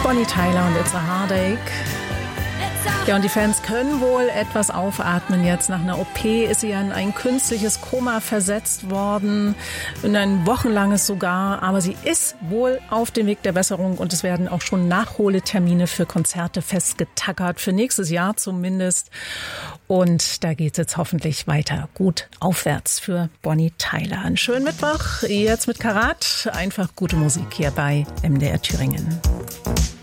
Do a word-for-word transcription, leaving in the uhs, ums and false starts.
Bonnie Tyler und It's a Heartache. Ja, und die Fans können wohl etwas aufatmen jetzt. Nach einer O P ist sie ja in ein künstliches Koma versetzt worden, in ein wochenlanges sogar. Aber sie ist wohl auf dem Weg der Besserung und es werden auch schon Nachholtermine für Konzerte festgetackert, für nächstes Jahr zumindest. Und da geht es jetzt hoffentlich weiter gut aufwärts für Bonnie Tyler. Einen schönen Mittwoch, jetzt mit Karat. Einfach gute Musik hier bei M D R Thüringen.